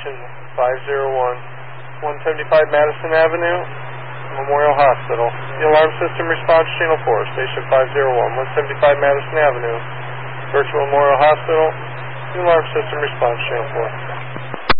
Station 501, 175 Madison Avenue, Memorial Hospital. The alarm system response, Channel 4, Station 501, 175 Madison Avenue, Virtual Memorial Hospital. The alarm system response, Channel 4.